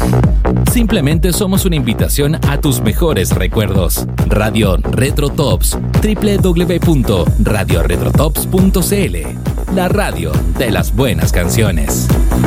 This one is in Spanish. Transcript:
Simplemente somos una invitación a tus mejores recuerdos. Radio Retro Tops, www.radioretrotops.cl. La radio de las buenas canciones.